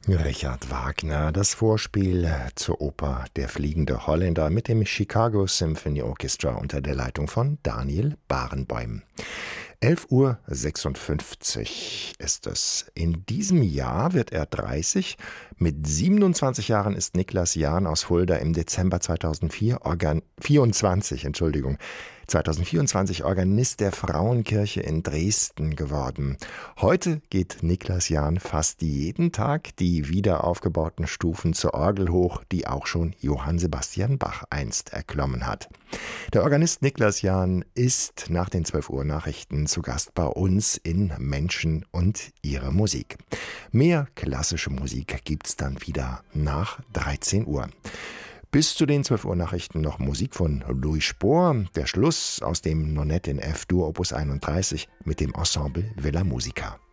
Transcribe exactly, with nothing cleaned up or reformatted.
Richard Wagner, das Vorspiel zur Oper Der fliegende Holländer mit dem Chicago Symphony Orchestra unter der Leitung von Daniel Barenboim. elf Uhr sechsundfünfzig ist es. In diesem Jahr wird er dreißig. Mit siebenundzwanzig Jahren ist Niklas Jahn aus Fulda im Dezember zweitausendvier Organ vierundzwanzig, Entschuldigung, zweitausendvierundzwanzig Organist der Frauenkirche in Dresden geworden. Heute geht Niklas Jahn fast jeden Tag die wieder aufgebauten Stufen zur Orgel hoch, die auch schon Johann Sebastian Bach einst erklommen hat. Der Organist Niklas Jahn ist nach den zwölf Uhr Nachrichten zu Gast bei uns in Menschen und ihre Musik. Mehr klassische Musik gibt's dann wieder nach dreizehn Uhr. Bis zu den zwölf Uhr Nachrichten noch Musik von Louis Spohr. Der Schluss aus dem Nonette in F-Dur Opus einunddreißig mit dem Ensemble Villa Musica.